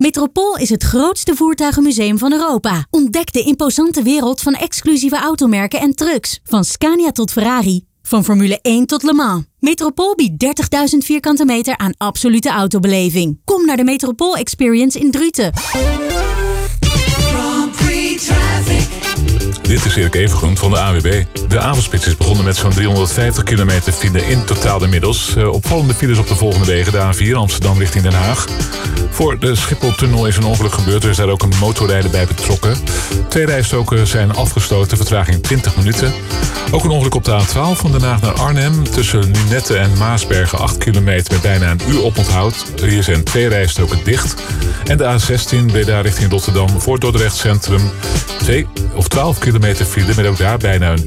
Metropool is het grootste voertuigenmuseum van Europa. Ontdek de imposante wereld van exclusieve automerken en trucks. Van Scania tot Ferrari. Van Formule 1 tot Le Mans. Metropool biedt 30.000 vierkante meter aan absolute autobeleving. Kom naar de Metropool Experience in Druten. Dit is Erik Evengroen van de AWB. De avondspits is begonnen met zo'n 350 kilometer file in totaal inmiddels. Opvallende files op de volgende wegen. De A4 Amsterdam richting Den Haag. Voor de Schipholtunnel is een ongeluk gebeurd. Er is daar ook een motorrijder bij betrokken. 2 rijstroken zijn afgesloten. Vertraging 20 minuten. Ook een ongeluk op de A12 van Den Haag naar Arnhem. Tussen Lunette en Maasbergen 8 kilometer met bijna een uur oponthoud. Hier zijn 2 rijstroken dicht. En de A16 Breda richting Rotterdam voor Dordrecht Centrum. 12 kilometer file met ook daar bijna een